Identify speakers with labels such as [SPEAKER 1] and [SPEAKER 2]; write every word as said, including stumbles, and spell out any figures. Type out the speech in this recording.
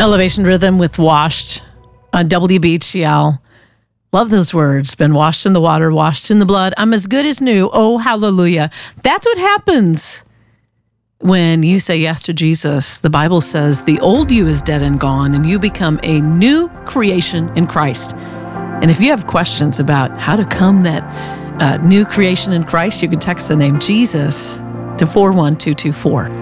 [SPEAKER 1] Elevation Rhythm with Washed on W B H C L. Love those words. Been washed in the water, washed in the blood. I'm as good as new. Oh, hallelujah. That's what happens when you say yes to Jesus. The Bible says the old you is dead and gone, and you become a new creation in Christ. And if you have questions about how to become that uh, new creation in Christ, you can text the name Jesus to four one two two four.